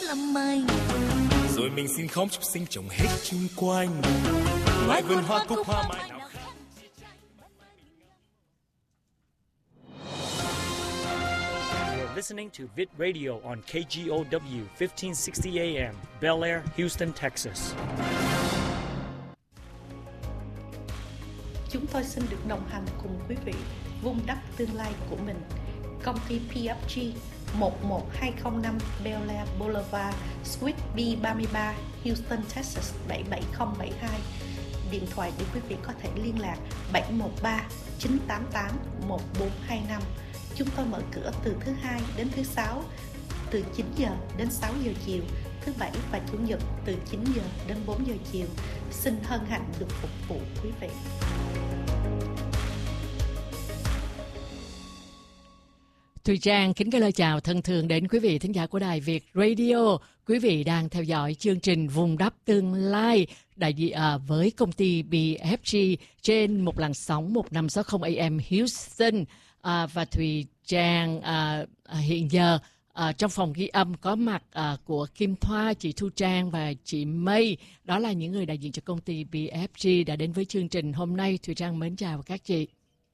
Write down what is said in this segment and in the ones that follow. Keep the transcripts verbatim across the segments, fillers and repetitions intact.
làm mây. Rồi mình xin khóm chúc sinh trồng hết chung quanh. Ngoài vườn hoa cúc hoa mai nào. You're listening to Vid Radio on K G O W fifteen sixty A M, Bel Air, Houston, Texas. Chúng tôi xin được đồng hành cùng quý vị vun đắp tương lai của mình. Công ty pê ép giê một một hai không năm Bel Air Boulevard, Suite B ba mươi ba, Houston, Texas bảy bảy không bảy hai. Điện thoại để quý vị có thể liên lạc bảy một ba chín tám tám một bốn hai năm. Chúng tôi mở cửa từ thứ hai đến thứ sáu, từ chín giờ đến sáu giờ chiều, thứ bảy và chủ nhật từ chín giờ đến bốn giờ chiều. Xin hân hạnh được phục vụ quý vị. Thùy Trang kính gửi lời chào thân thương đến quý vị thính giả của Đài Việt Radio. Quý vị đang theo dõi chương trình Vùng đắp tương lai đại diện à, với công ty pê ép giê trên một làn sóng một năm sáu không A M Houston. À, và Thùy Trang à, à, hiện giờ à, trong phòng ghi âm có mặt à, của Kim Thoa, chị Thu Trang và chị Mây. Đó là những người đại diện cho công ty pê ép giê đã đến với chương trình hôm nay. Thùy Trang mến chào các chị.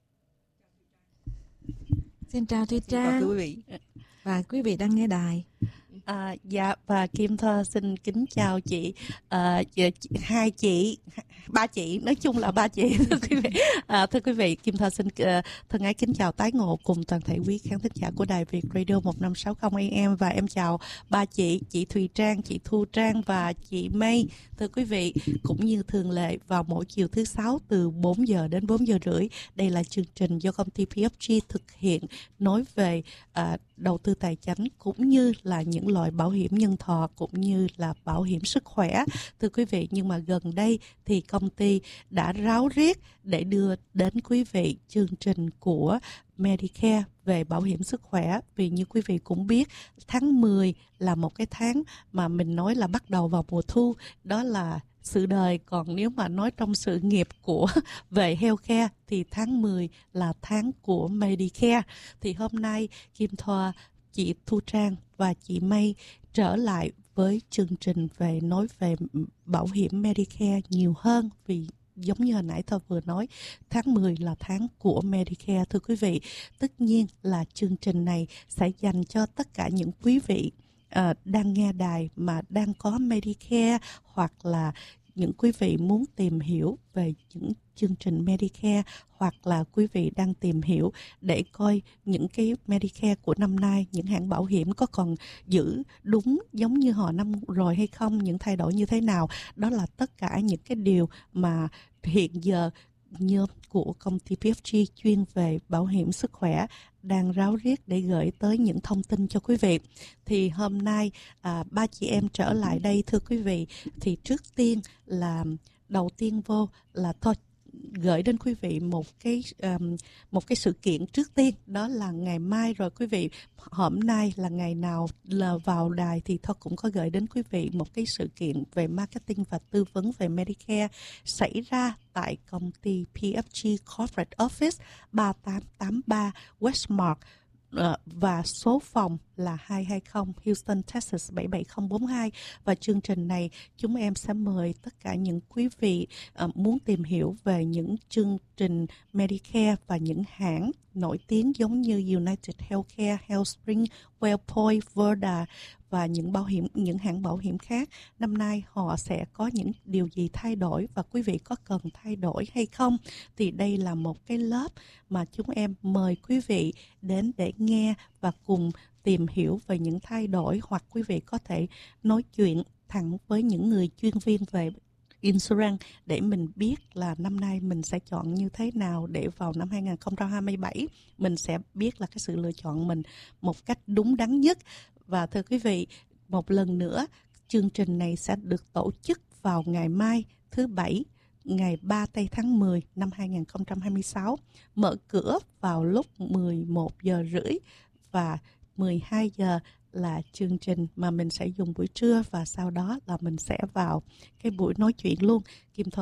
Xin chào Thùy Trang và quý vị và quý vị đang nghe đài. À, dạ và Kim Thoa xin kính chào chị, à, hai chị, ba chị, nói chung là ba chị. Thưa quý vị, à, thưa quý vị, Kim Thoa xin uh, thân ái kính chào tái ngộ cùng toàn thể quý khán thính giả của Đài Việt Radio một năm sáu không A M và em chào ba chị, chị Thùy Trang, chị Thu Trang và chị Mây. Thưa quý vị, cũng như thường lệ vào mỗi chiều thứ sáu từ bốn giờ đến bốn giờ rưỡi, đây là chương trình do công ty pê ép giê thực hiện nói về uh, đầu tư tài chính cũng như là những loại bảo hiểm nhân thọ cũng như là bảo hiểm sức khỏe. Thưa quý vị, nhưng mà gần đây thì công ty đã ráo riết để đưa đến quý vị chương trình của Medicare về bảo hiểm sức khỏe. Vì như quý vị cũng biết, tháng mười là một cái tháng mà mình nói là bắt đầu vào mùa thu, đó là sự đời. Còn nếu mà nói trong sự nghiệp của về healthcare thì tháng mười là tháng của Medicare. Thì hôm nay Kim Thoa, chị Thu Trang và chị Mây trở lại với chương trình về nói về bảo hiểm Medicare nhiều hơn, vì giống như hồi nãy tôi vừa nói, tháng mười là tháng của Medicare. Thưa quý vị, tất nhiên là chương trình này sẽ dành cho tất cả những quý vị uh, đang nghe đài mà đang có Medicare, hoặc là những quý vị muốn tìm hiểu về những chương trình Medicare, hoặc là quý vị đang tìm hiểu để coi những cái Medicare của năm nay, những hãng bảo hiểm có còn giữ đúng giống như họ năm rồi hay không, những thay đổi như thế nào. Đó là tất cả những cái điều mà hiện giờ nhóm của công ty pê ép giê chuyên về bảo hiểm sức khỏe đang ráo riết để gửi tới những thông tin cho quý vị. Thì hôm nay à, ba chị em trở lại đây, thưa quý vị. Thì trước tiên là đầu tiên vô là thôi gửi đến quý vị một cái um, một cái sự kiện trước tiên, đó là ngày mai rồi quý vị. Hôm nay là ngày nào là vào đài thì thôi cũng có gửi đến quý vị một cái sự kiện về marketing và tư vấn về Medicare xảy ra tại công ty pê ép giê Corporate Office ba tám tám ba Westmark, Uh, và số phòng là hai hai không Houston, Texas bảy bảy không bốn hai. Và chương trình này chúng em sẽ mời tất cả những quý vị uh, muốn tìm hiểu về những chương trình Medicare và những hãng nổi tiếng giống như United Healthcare, HealthSpring, WellPoint, Verda và những bảo hiểm những hãng bảo hiểm khác. Năm nay họ sẽ có những điều gì thay đổi và quý vị có cần thay đổi hay không? Thì đây là một cái lớp mà chúng em mời quý vị đến để nghe và cùng tìm hiểu về những thay đổi, hoặc quý vị có thể nói chuyện thẳng với những người chuyên viên về insurance để mình biết là năm nay mình sẽ chọn như thế nào, để vào năm hai không hai bảy mình sẽ biết là cái sự lựa chọn mình một cách đúng đắn nhất. Và thưa quý vị, một lần nữa, chương trình này sẽ được tổ chức vào ngày mai thứ Bảy, ngày ba tây tháng mười năm hai không hai sáu. Mở cửa vào lúc mười một giờ rưỡi và mười hai giờ là chương trình mà mình sẽ dùng buổi trưa, và sau đó là mình sẽ vào cái buổi nói chuyện luôn. Kim Thoa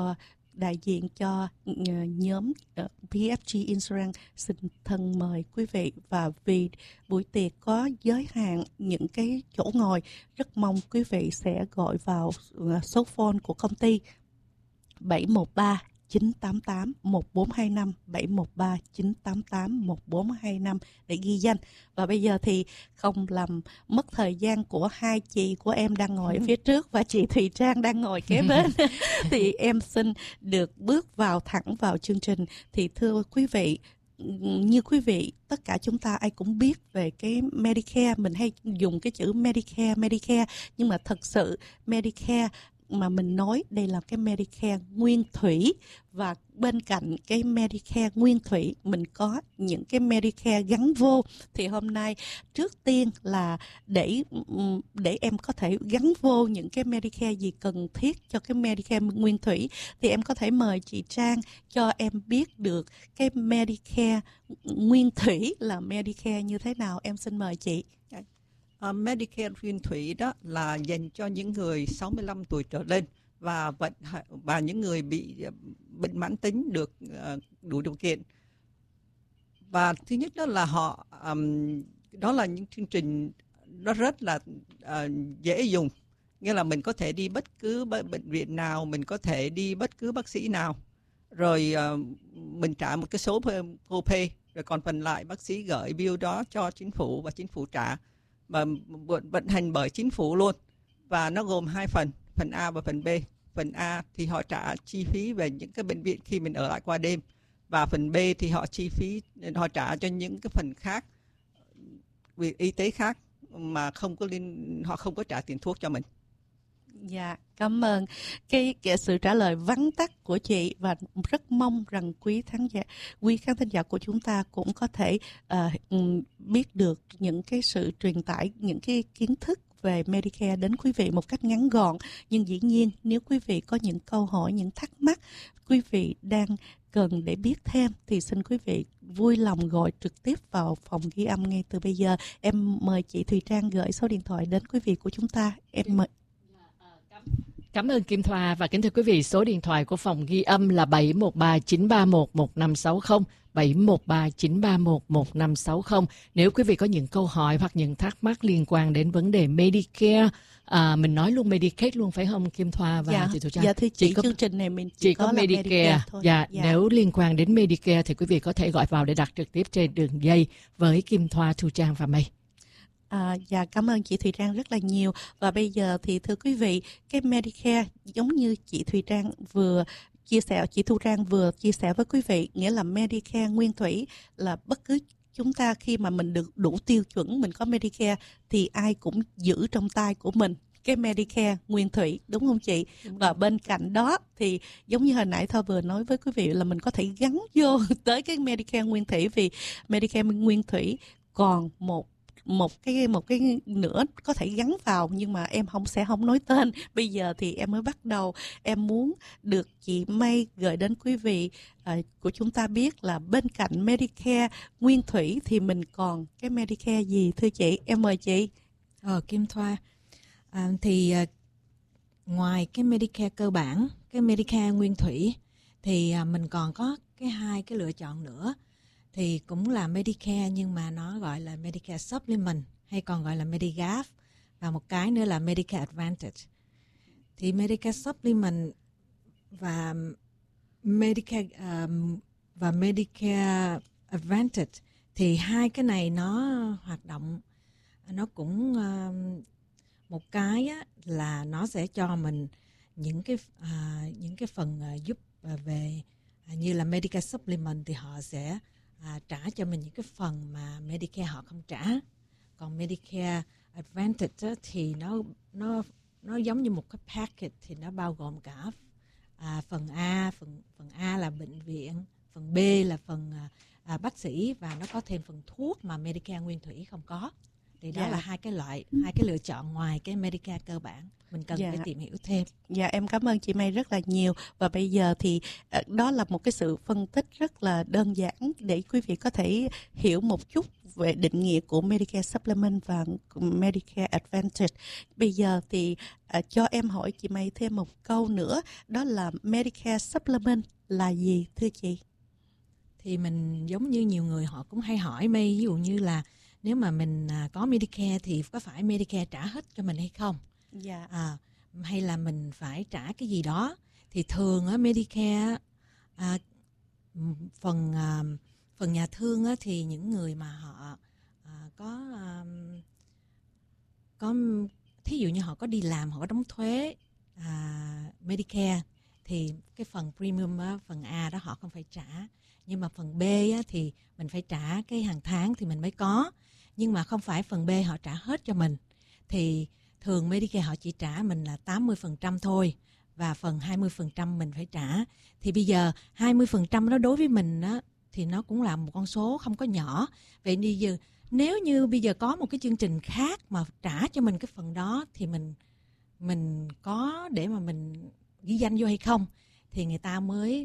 đại diện cho uh, nhóm uh, pê ép giê Insurance xin thân mời quý vị, và vì buổi tiệc có giới hạn những cái chỗ ngồi, rất mong quý vị sẽ gọi vào uh, số phone của công ty bảy một ba chín tám tám một bốn hai năm, bảy một ba chín tám tám một bốn hai năm để ghi danh. Và bây giờ thì không làm mất thời gian của hai chị của em đang ngồi ở phía trước và chị Thùy Trang đang ngồi kế bên thì em xin được bước vào thẳng vào chương trình. Thì thưa quý vị, như quý vị, tất cả chúng ta ai cũng biết về cái Medicare, mình hay dùng cái chữ Medicare, Medicare, nhưng mà thật sự Medicare mà mình nói đây là cái Medicare nguyên thủy, và bên cạnh cái Medicare nguyên thủy mình có những cái Medicare gắn vô. Thì hôm nay trước tiên là để để em có thể gắn vô những cái Medicare gì cần thiết cho cái Medicare nguyên thủy, thì em có thể mời chị Trang cho em biết được cái Medicare nguyên thủy là Medicare như thế nào. Em xin mời chị. Uh, Medicare nguyên thủy đó là dành cho những người sáu mươi lăm tuổi trở lên và vận và những người bị bệnh mãn tính được uh, đủ điều kiện. Và thứ nhất đó là họ um, đó là những chương trình nó rất là uh, dễ dùng, nghĩa là mình có thể đi bất cứ bệnh viện nào, mình có thể đi bất cứ bác sĩ nào, rồi uh, mình trả một cái số copay, rồi còn phần lại bác sĩ gửi bill đó cho chính phủ và chính phủ trả, và vận hành bởi chính phủ luôn. Và nó gồm hai phần, phần A và phần B. Phần A thì họ trả chi phí về những cái bệnh viện khi mình ở lại qua đêm, và phần B thì họ chi phí họ trả cho những cái phần khác, việc y tế khác mà không có liên họ không có trả tiền thuốc cho mình. Dạ, cảm ơn cái, cái sự trả lời vắn tắt của chị, và rất mong rằng quý khán giả, quý khán thính giả của chúng ta cũng có thể uh, biết được những cái sự truyền tải, những cái kiến thức về Medicare đến quý vị một cách ngắn gọn. Nhưng dĩ nhiên nếu quý vị có những câu hỏi, những thắc mắc quý vị đang cần để biết thêm thì xin quý vị vui lòng gọi trực tiếp vào phòng ghi âm ngay từ bây giờ. Em mời chị Thùy Trang gửi số điện thoại đến quý vị của chúng ta. Em mời. Cảm ơn Kim Thoa, và kính thưa quý vị, số điện thoại của phòng ghi âm là bảy một ba chín ba một một năm sáu không, bảy một ba chín ba một một năm sáu không. Nếu quý vị có những câu hỏi hoặc những thắc mắc liên quan đến vấn đề Medicare, à, mình nói luôn Medicaid luôn phải không Kim Thoa và dạ, chị Thùy Trang? Dạ thưa chị, chị có, chương trình này mình chỉ, chỉ có, có là Medicare, Medicare thôi. Dạ, dạ, nếu liên quan đến Medicare thì quý vị có thể gọi vào để đặt trực tiếp trên đường dây với Kim Thoa, Thùy Trang và May. À, dạ cảm ơn chị Thùy Trang rất là nhiều. Và bây giờ thì thưa quý vị, cái Medicare giống như chị Thùy Trang vừa chia sẻ, chị Thu Trang vừa chia sẻ với quý vị, nghĩa là Medicare nguyên thủy là bất cứ chúng ta khi mà mình được đủ tiêu chuẩn, mình có Medicare thì ai cũng giữ trong tay của mình cái Medicare nguyên thủy, đúng không chị? Đúng. Và bên cạnh đó thì giống như hồi nãy Thoa vừa nói với quý vị là mình có thể gắn vô tới cái Medicare nguyên thủy, vì Medicare nguyên thủy còn một một cái một cái nữa có thể gắn vào, nhưng mà em không sẽ không nói tên. Bây giờ thì em mới bắt đầu, em muốn được chị May gửi đến quý vị uh, của chúng ta biết là bên cạnh Medicare nguyên thủy thì mình còn cái Medicare gì thưa chị? Em mời chị. Ờ, Kim Thoa, à, thì uh, ngoài cái Medicare cơ bản, cái Medicare nguyên thủy thì uh, mình còn có cái hai cái lựa chọn nữa. Thì cũng là Medicare nhưng mà nó gọi là Medicare Supplement hay còn gọi là Medigap, và một cái nữa là Medicare Advantage. Thì Medicare Supplement và Medicare um, và Medicare Advantage thì hai cái này nó hoạt động, nó cũng um, một cái á, là nó sẽ cho mình những cái uh, những cái phần uh, giúp uh, về uh, như là Medicare Supplement thì họ sẽ À, trả cho mình những cái phần mà Medicare họ không trả. Còn Medicare Advantage á, thì nó nó nó giống như một cái package, thì nó bao gồm cả à, phần A, phần phần A là bệnh viện, phần B là phần à, bác sĩ, và nó có thêm phần thuốc mà Medicare nguyên thủy không có. Thì đó dạ. là hai cái loại, hai cái lựa chọn ngoài cái Medicare cơ bản. Mình cần dạ. phải tìm hiểu thêm. Dạ em cảm ơn chị May rất là nhiều. Và bây giờ thì đó là một cái sự phân tích rất là đơn giản để quý vị có thể hiểu một chút về định nghĩa của Medicare Supplement và Medicare Advantage. Bây giờ thì uh, cho em hỏi chị May thêm một câu nữa, đó là Medicare Supplement là gì thưa chị? Thì mình giống như nhiều người họ cũng hay hỏi May, ví dụ như là nếu mà mình à, có Medicare thì có phải Medicare trả hết cho mình hay không? Dạ. À, hay là mình phải trả cái gì đó? Thì thường á, Medicare à, phần à, phần nhà thương á, thì những người mà họ à, có à, có thí dụ như họ có đi làm, họ có đóng thuế à, Medicare thì cái phần premium á, phần A đó họ không phải trả. Nhưng mà phần B á, thì mình phải trả cái hàng tháng thì mình mới có. Nhưng mà không phải phần B họ trả hết cho mình. Thì thường Medicare họ chỉ trả mình là tám mươi phần trăm thôi. Và phần hai mươi phần trăm mình phải trả. Thì bây giờ hai mươi phần trăm đó đối với mình á, thì nó cũng là một con số không có nhỏ. Vậy bây giờ nếu như bây giờ có một cái chương trình khác mà trả cho mình cái phần đó thì mình mình có để mà mình ghi danh vô hay không? Thì người ta mới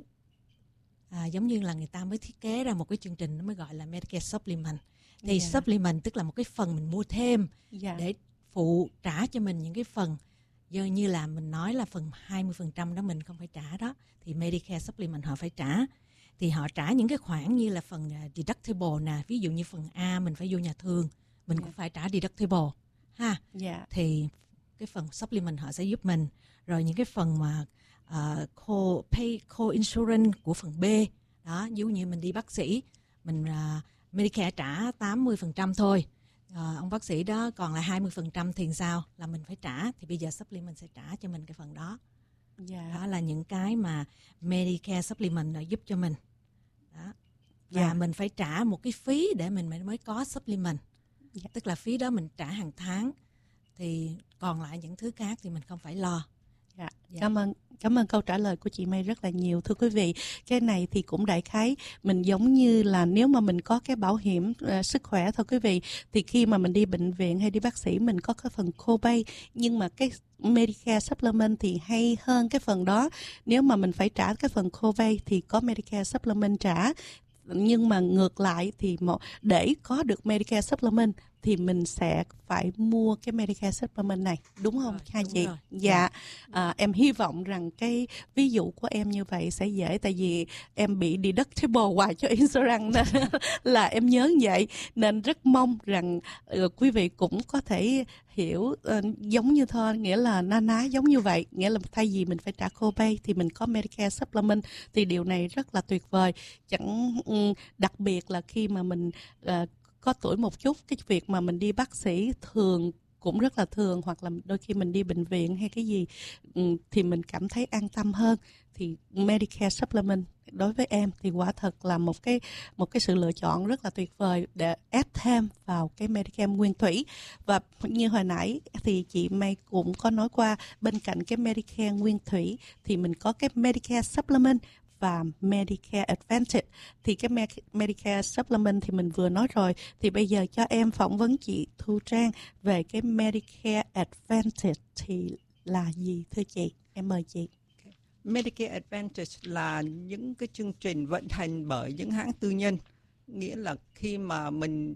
à, giống như là người ta mới thiết kế ra một cái chương trình nó mới gọi là Medicare Supplement. Thì yeah. Supplement tức là một cái phần mình mua thêm yeah. để phụ trả cho mình những cái phần do như là mình nói là phần hai mươi phần trăm đó mình không phải trả đó, thì Medicare Supplement họ phải trả. Thì họ trả những cái khoản như là phần deductible nè, ví dụ như phần A mình phải vô nhà thương mình yeah. cũng phải trả deductible ha. Yeah. Thì cái phần supplement họ sẽ giúp mình. Rồi những cái phần mà uh, co pay co insurance của phần B đó, ví dụ như mình đi bác sĩ mình uh, Medicare trả tám mươi phần trăm thôi, uh, ông bác sĩ đó còn lại hai mươi phần trăm thì sao là mình phải trả, thì bây giờ supplement sẽ trả cho mình cái phần đó. Yeah. Đó là những cái mà Medicare Supplement đã giúp cho mình đó. Và yeah. mình phải trả một cái phí để mình mới có supplement. Yeah. Tức là phí đó mình trả hàng tháng, thì còn lại những thứ khác thì mình không phải lo. Dạ. Dạ. Cảm ơn cảm ơn câu trả lời của chị May rất là nhiều. Thưa quý vị, cái này thì cũng đại khái mình giống như là nếu mà mình có cái bảo hiểm uh, sức khỏe thôi quý vị, thì khi mà mình đi bệnh viện hay đi bác sĩ mình có cái phần copay, nhưng mà cái Medicare Supplement thì hay hơn cái phần đó. Nếu mà mình phải trả cái phần copay thì có Medicare Supplement trả. Nhưng mà ngược lại thì một, để có được Medicare Supplement thì mình sẽ phải mua cái Medicare Supplement này, đúng không rồi, hai đúng chị? Rồi. Dạ, à, em hy vọng rằng cái ví dụ của em như vậy sẽ dễ, tại vì em bị deductible hoài cho insurance nên là em nhớ vậy, nên rất mong rằng uh, quý vị cũng có thể hiểu uh, giống như thôi, nghĩa là na ná giống như vậy, nghĩa là thay vì mình phải trả copay thì mình có Medicare Supplement, thì điều này rất là tuyệt vời. Chẳng um, đặc biệt là khi mà mình uh, có tuổi một chút, cái việc mà mình đi bác sĩ thường cũng rất là thường, hoặc là đôi khi mình đi bệnh viện hay cái gì thì mình cảm thấy an tâm hơn. Thì Medicare Supplement đối với em thì quả thật là một cái một cái sự lựa chọn rất là tuyệt vời để ép thêm vào cái Medicare nguyên thủy. Và như hồi nãy thì chị May cũng có nói qua, bên cạnh cái Medicare nguyên thủy thì mình có cái Medicare Supplement và Medicare Advantage. Thì cái Medicare Supplement thì mình vừa nói rồi, thì bây giờ cho em phỏng vấn chị Thu Trang về cái Medicare Advantage thì là gì thưa chị? Em mời chị. Medicare Advantage là những cái chương trình vận hành bởi những hãng tư nhân, nghĩa là khi mà mình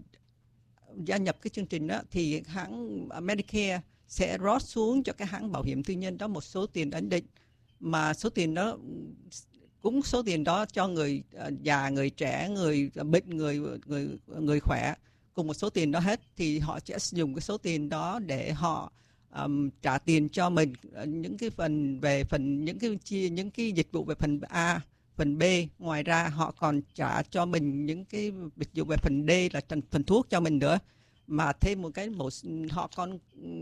gia nhập cái chương trình đó thì hãng Medicare sẽ rót xuống cho cái hãng bảo hiểm tư nhân đó một số tiền ấn định, mà số tiền đó cũng số tiền đó cho người già, người trẻ, người bệnh, người người người khỏe cùng một số tiền đó hết, thì họ sẽ dùng cái số tiền đó để họ um, trả tiền cho mình những cái phần về phần những cái chia những cái dịch vụ về phần A, phần B. Ngoài ra họ còn trả cho mình những cái dịch vụ về phần D là phần thuốc cho mình nữa. Mà thêm một cái bổ họ còn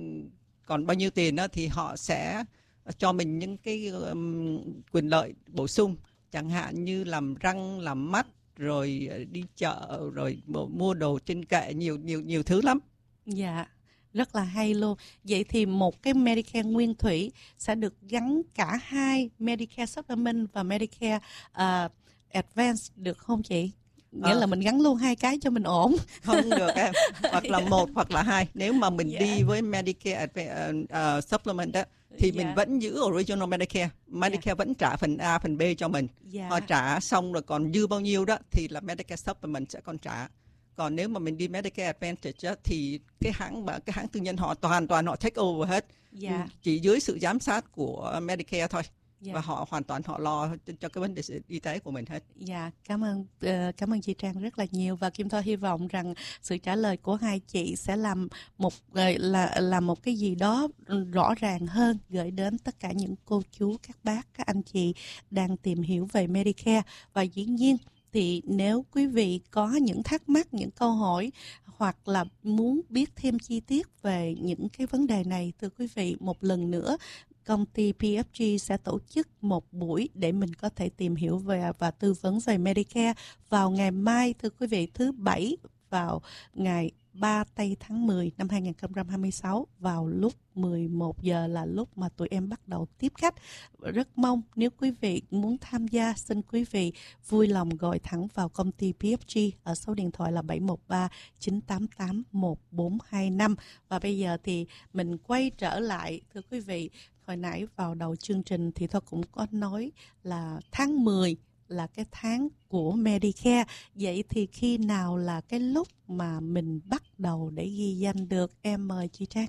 còn bao nhiêu tiền đó thì họ sẽ cho mình những cái um, quyền lợi bổ sung, chẳng hạn như làm răng, làm mắt, rồi đi chợ, rồi mua đồ trên kệ, nhiều nhiều nhiều thứ lắm. Dạ, rất là hay luôn. Vậy thì một cái Medicare nguyên thủy sẽ được gắn cả hai Medicare Supplement và Medicare uh, Advance được không chị? Nghĩa à. là mình gắn luôn hai cái cho mình ổn. Không được em, hoặc là một hoặc là hai. Nếu mà mình yeah. đi với Medicare uh, Supplement đó, thì yeah. mình vẫn giữ Original Medicare. Medicare yeah. vẫn trả phần A, phần B cho mình. Yeah. Họ trả xong rồi còn dư bao nhiêu đó thì là Medicare Supplement sẽ còn trả. Còn nếu mà mình đi Medicare Advantage á, thì cái hãng mà cái hãng tư nhân họ toàn toàn họ take over hết, Dạ. chỉ dưới sự giám sát của Medicare thôi. Dạ. Và họ hoàn toàn họ lo cho cái vấn đề y tế của mình hết. Dạ, cảm ơn uh, cảm ơn chị Trang rất là nhiều, và Kim Thoa hy vọng rằng sự trả lời của hai chị sẽ làm một uh, là là một cái gì đó rõ ràng hơn gửi đến tất cả những cô chú, các bác, các anh chị đang tìm hiểu về Medicare. Và dĩ nhiên thì nếu quý vị có những thắc mắc, những câu hỏi hoặc là muốn biết thêm chi tiết về những cái vấn đề này, thưa quý vị, một lần nữa công ty pê ép giê sẽ tổ chức một buổi để mình có thể tìm hiểu về và tư vấn về Medicare vào ngày mai, thưa quý vị, thứ Bảy vào ngày ba tây tháng mười năm hai nghìn không trăm hai mươi sáu, vào lúc mười một giờ là lúc mà tụi em bắt đầu tiếp khách. Rất mong nếu quý vị muốn tham gia, xin quý vị vui lòng gọi thẳng vào công ty pê ép giê ở số điện thoại là bảy một ba chín tám tám một bốn hai năm. Và bây giờ thì mình quay trở lại, thưa quý vị, hồi nãy vào đầu chương trình thì tôi cũng có nói là tháng mười là cái tháng của Medicare. Vậy thì khi nào là cái lúc mà mình bắt đầu để ghi danh được? Em mời chị Trang.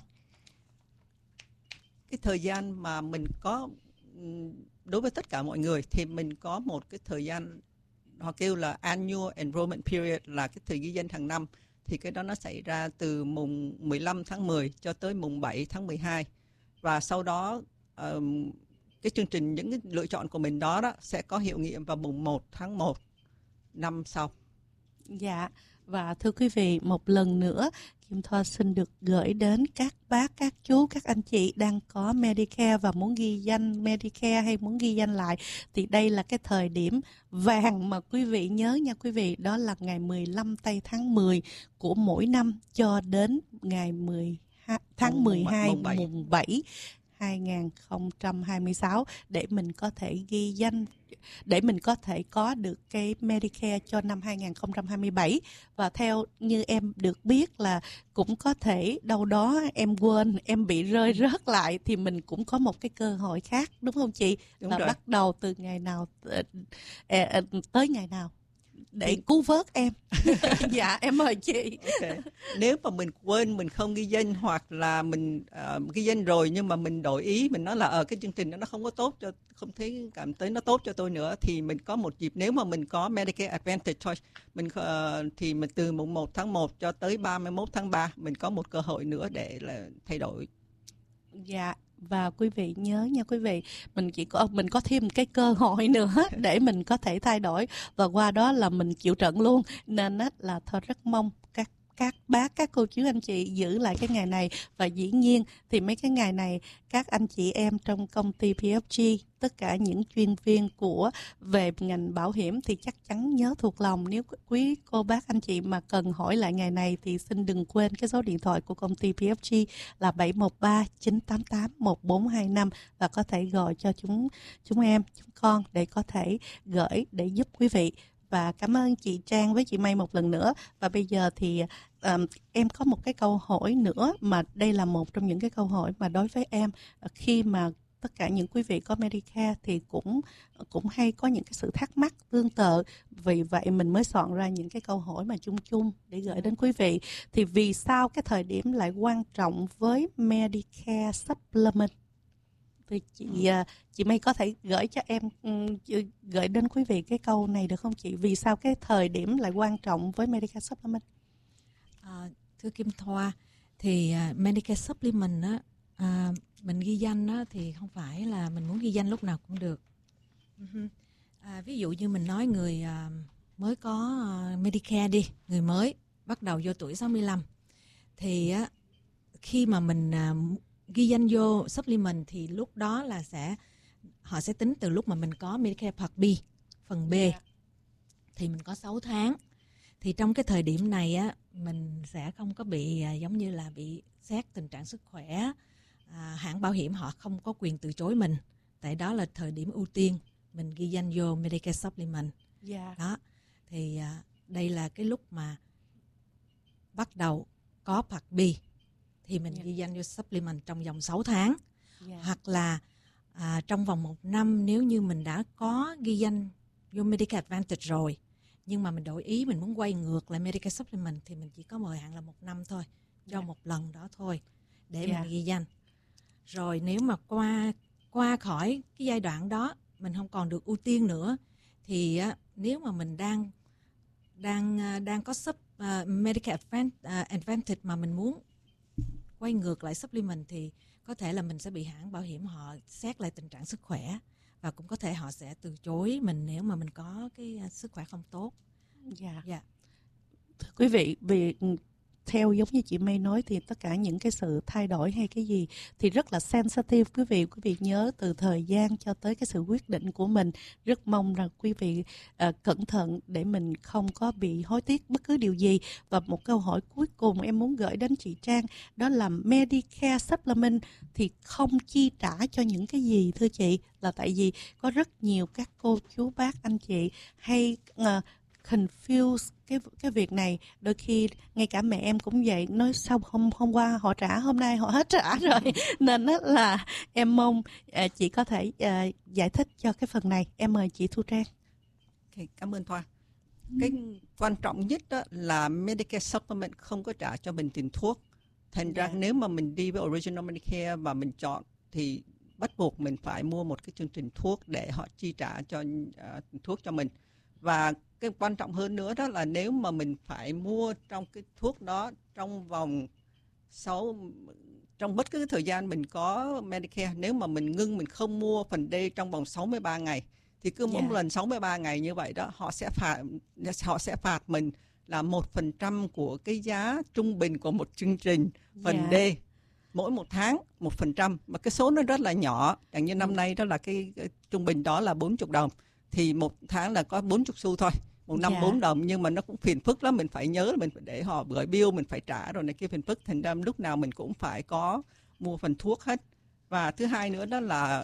Cái thời gian mà mình có, đối với tất cả mọi người thì mình có một cái thời gian họ kêu là annual enrollment period, là cái thời ghi danh hàng năm. Thì cái đó nó xảy ra từ mùng mười lăm tháng mười cho tới mùng bảy tháng mười hai. Và sau đó um, cái chương trình, những cái lựa chọn của mình đó, đó sẽ có hiệu nghiệm vào mùng một tháng một năm sau. Dạ, và thưa quý vị, một lần nữa Kim Thoa xin được gửi đến các bác, các chú, các anh chị đang có Medicare và muốn ghi danh Medicare hay muốn ghi danh lại, thì đây là cái thời điểm vàng mà quý vị nhớ nha quý vị, đó là ngày mười lăm tây tháng mười của mỗi năm cho đến ngày mười hai tháng mười hai mùng bảy hai nghìn không trăm hai mươi sáu để mình có thể ghi danh, để mình có thể có được cái Medicare cho năm hai nghìn không trăm hai mươi bảy. Và theo như em được biết là cũng có thể đâu đó em quên, em bị rơi rớt lại, thì mình cũng có một cái cơ hội khác, đúng không chị? Đúng là rồi. Bắt đầu từ ngày nào tới ngày nào để cứu vớt em. Dạ, em mời chị. Okay. Nếu mà mình quên, mình không ghi danh, hoặc là mình uh, ghi danh rồi nhưng mà mình đổi ý, mình nói là ở uh, cái chương trình đó nó không có tốt cho, không thấy cảm thấy nó tốt cho tôi nữa, thì mình có một dịp. Nếu mà mình có Medicare Advantage thôi, mình uh, thì mình từ mùng một tháng một cho tới ba mươi mốt tháng ba mình có một cơ hội nữa để là thay đổi. Dạ. Và quý vị nhớ nha quý vị, mình chỉ có mình có thêm cái cơ hội nữa để mình có thể thay đổi, và qua đó là mình chịu trận luôn. Nên là thôi rất mong các các bác, các cô chú anh chị giữ lại cái ngày này. Và dĩ nhiên thì mấy cái ngày này các anh chị em trong công ty pê ép giê, tất cả những chuyên viên của về ngành bảo hiểm thì chắc chắn nhớ thuộc lòng. Nếu quý cô bác anh chị mà cần hỏi lại ngày này thì xin đừng quên cái số điện thoại của công ty pê ép giê là bảy một ba chín tám tám một bốn hai năm, và có thể gọi cho chúng chúng em, chúng con để có thể gửi để giúp quý vị. Và cảm ơn chị Trang với chị May một lần nữa. Và bây giờ thì um, em có một cái câu hỏi nữa, mà đây là một trong những cái câu hỏi mà đối với em, khi mà tất cả những quý vị có Medicare thì cũng cũng hay có những cái sự thắc mắc tương tự. Vì vậy mình mới soạn ra những cái câu hỏi mà chung chung để gửi đến quý vị. Thì vì sao cái thời điểm lại quan trọng với Medicare Supplement? Thì chị chị May có thể gửi cho em, gửi đến quý vị cái câu này được không chị? Vì sao cái thời điểm lại quan trọng với Medicare Supplement? À, thưa Kim Thoa, thì uh, Medicare Supplement á, uh, mình ghi danh á, thì không phải là mình muốn ghi danh lúc nào cũng được. Uh-huh. À, ví dụ như mình nói người uh, mới có uh, Medicare đi, người mới bắt đầu vô tuổi sáu mươi lăm, thì uh, khi mà mình uh, ghi danh vô supplement thì lúc đó là sẽ họ sẽ tính từ lúc mà mình có Medicare Part B, phần B, thì mình có sáu tháng. Thì trong cái thời điểm này á, mình sẽ không có bị à, giống như là bị xét tình trạng sức khỏe, à, hãng bảo hiểm họ không có quyền từ chối mình, tại đó là thời điểm ưu tiên mình ghi danh vô Medicare Supplement. Yeah. Đó, thì à, đây là cái lúc mà bắt đầu có Part B thì mình yeah. ghi danh vô supplement trong vòng sáu tháng. Yeah. Hoặc là à, trong vòng một năm nếu như mình đã có ghi danh vô Medicare Advantage rồi, nhưng mà mình đổi ý, mình muốn quay ngược lại Medicare Supplement thì mình chỉ có mời hạn là một năm thôi, cho yeah. một lần đó thôi để yeah. mình ghi danh. Rồi nếu mà qua qua khỏi cái giai đoạn đó mình không còn được ưu tiên nữa thì á, nếu mà mình đang đang đang có sub uh, Medicare Advantage mà mình muốn quay ngược lại supplement thì có thể là mình sẽ bị hãng bảo hiểm họ xét lại tình trạng sức khỏe, và cũng có thể họ sẽ từ chối mình nếu mà mình có cái sức khỏe không tốt. Dạ. Yeah. Yeah. Thưa quý vị, vì theo giống như chị May nói thì tất cả những cái sự thay đổi hay cái gì thì rất là sensitive quý vị. Quý vị nhớ từ thời gian cho tới cái sự quyết định của mình. Rất mong rằng quý vị uh, cẩn thận để mình không có bị hối tiếc bất cứ điều gì. Và một câu hỏi cuối cùng em muốn gửi đến chị Trang, đó là Medicare Supplement thì không chi trả cho những cái gì thưa chị? Là tại vì có rất nhiều các cô chú bác anh chị hay uh, confuse cái cái việc này. Đôi khi ngay cả mẹ em cũng vậy, nói sao hôm hôm qua họ trả, hôm nay họ hết trả rồi. Nên đó là em mong uh, chị có thể uh, giải thích cho cái phần này. Em mời chị Thu Trang. Okay, cảm ơn Thoa. Cái quan trọng nhất đó là Medicare Supplement không có trả cho mình tiền thuốc. Thành ra yeah. nếu mà mình đi với Original Medicare và mình chọn thì bắt buộc mình phải mua một cái chương trình thuốc để họ chi trả cho uh, thuốc cho mình. Và cái quan trọng hơn nữa đó là nếu mà mình phải mua trong cái thuốc đó trong vòng sáu trong bất cứ thời gian mình có Medicare, nếu mà mình ngưng mình không mua phần D trong vòng sáu mươi ba ngày thì cứ mỗi yeah. lần sáu mươi ba ngày như vậy đó họ sẽ phạt họ sẽ phạt mình là một phần trăm của cái giá trung bình của một chương trình phần yeah. D mỗi một tháng một phần trăm, mà cái số nó rất là nhỏ. Chẳng như năm ừ. nay đó là cái, cái trung bình đó là bốn mươi đồng thì một tháng là có bốn mươi xu thôi, một năm yeah. bốn đồng, nhưng mà nó cũng phiền phức lắm, mình phải nhớ mình phải để họ gửi bill mình phải trả rồi này kia phiền phức, thành ra lúc nào mình cũng phải có mua phần thuốc hết. Và thứ hai nữa đó là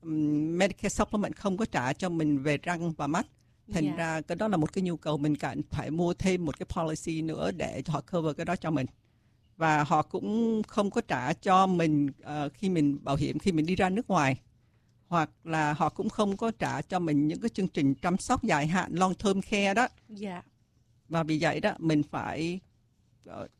um, Medicare Supplement không có trả cho mình về răng và mắt, thành yeah. ra cái đó là một cái nhu cầu mình cần phải mua thêm một cái policy nữa để họ cover cái đó cho mình. Và họ cũng không có trả cho mình uh, khi mình bảo hiểm khi mình đi ra nước ngoài, hoặc là họ cũng không có trả cho mình những cái chương trình chăm sóc dài hạn long term care đó. Yeah. Và vì vậy đó mình phải uh,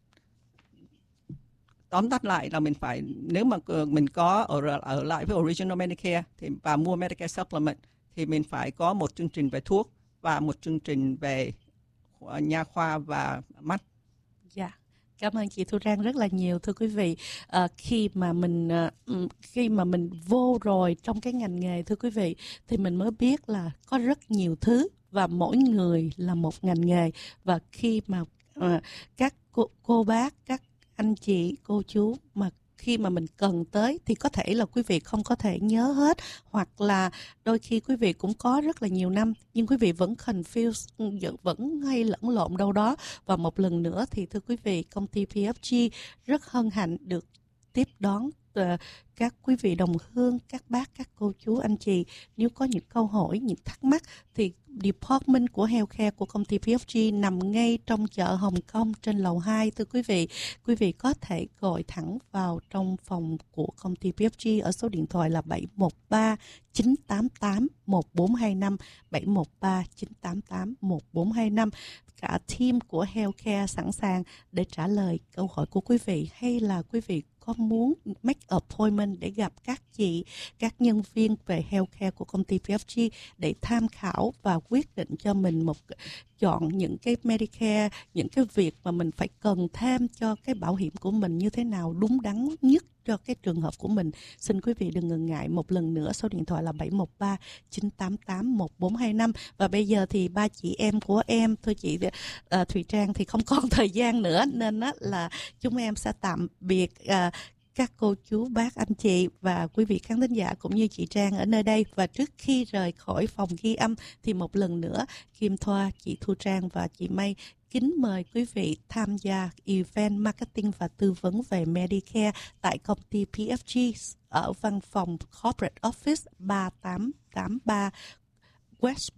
tóm tắt lại là mình phải, nếu mà uh, mình có ở, ở lại với Original Medicare thì, và mua Medicare Supplement thì mình phải có một chương trình về thuốc và một chương trình về uh, nha khoa và mắt. Dạ. Yeah. Cảm ơn chị Thu Trang rất là nhiều thưa quý vị. À, khi mà mình uh, khi mà mình vô rồi trong cái ngành nghề thưa quý vị thì mình mới biết là có rất nhiều thứ và mỗi người là một ngành nghề. Và khi mà uh, các cô, cô bác, các anh chị, cô chú mà khi mà mình cần tới thì có thể là quý vị không có thể nhớ hết, hoặc là đôi khi quý vị cũng có rất là nhiều năm nhưng quý vị vẫn confused, vẫn hay lẫn lộn đâu đó. Và một lần nữa thì thưa quý vị, công ty pê ép giê rất hân hạnh được tiếp đón uh, các quý vị đồng hương, các bác, các cô chú, anh chị. Nếu có những câu hỏi, những thắc mắc thì department của healthcare của công ty pê ép giê nằm ngay trong chợ Hồng Kông trên lầu hai. Thưa quý vị, quý vị có thể gọi thẳng vào trong phòng của công ty pê ép giê ở số điện thoại là bảy một ba chín tám tám một bốn hai năm, bảy một ba chín tám tám một bốn hai năm. Cả team của healthcare sẵn sàng để trả lời câu hỏi của quý vị, hay là quý vị có muốn make appointment để gặp các chị, các nhân viên về healthcare của công ty pê ép giê để tham khảo và quyết định cho mình một chọn những cái Medicare, những cái việc mà mình phải cần thêm cho cái bảo hiểm của mình như thế nào đúng đắn nhất cho cái trường hợp của mình. Xin quý vị đừng ngần ngại, một lần nữa số điện thoại là bảy một ba chín tám tám một bốn hai năm. Và bây giờ thì ba chị em của em, thưa chị uh, Thùy Trang thì không còn thời gian nữa, nên đó là chúng em sẽ tạm biệt uh, các cô chú, bác, anh chị và quý vị khán thính giả cũng như chị Trang ở nơi đây. Và trước khi rời khỏi phòng ghi âm thì một lần nữa Kim Thoa, chị Thu Trang và chị May kính mời quý vị tham gia event marketing và tư vấn về Medicare tại công ty pê ép giê ở văn phòng Corporate Office ba tám tám ba Westmart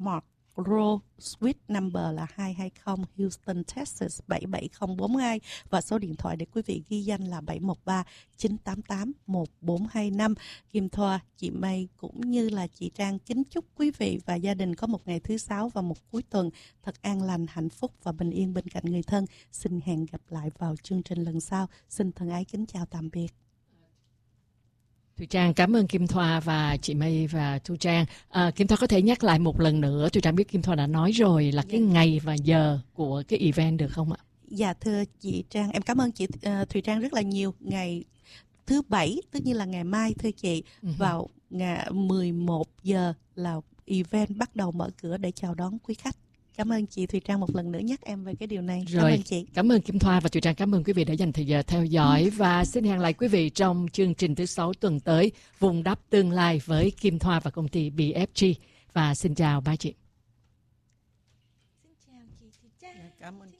Road Suite number là hai hai không Houston, Texas bảy bảy không bốn hai và số điện thoại để quý vị ghi danh là bảy một ba chín tám tám một bốn hai năm. Kim Thoa, chị May cũng như là chị Trang kính chúc quý vị và gia đình có một ngày thứ sáu và một cuối tuần thật an lành, hạnh phúc và bình yên bên cạnh người thân. Xin hẹn gặp lại vào chương trình lần sau. Xin thân ái kính chào tạm biệt. Thùy Trang cảm ơn Kim Thoa và chị May và Thu Trang. À, Kim Thoa có thể nhắc lại một lần nữa, Thùy Trang biết Kim Thoa đã nói rồi là cái ngày và giờ của cái event được không ạ? Dạ thưa chị Trang, em cảm ơn chị uh, Thùy Trang rất là nhiều. Ngày thứ bảy, tức như là ngày mai thưa chị, uh-huh. vào ngày mười một giờ là event bắt đầu mở cửa để chào đón quý khách. Cảm ơn chị Thùy Trang một lần nữa nhắc em về cái điều này. Rồi, cảm ơn chị. Cảm ơn Kim Thoa và Thùy Trang, cảm ơn quý vị đã dành thời giờ theo dõi ừ. và xin hẹn lại quý vị trong chương trình thứ sáu tuần tới, Vùng đáp tương lai với Kim Thoa và công ty bê ép giê. Và xin chào ba chị. Xin chào chị Thùy Trang. Cảm ơn chị.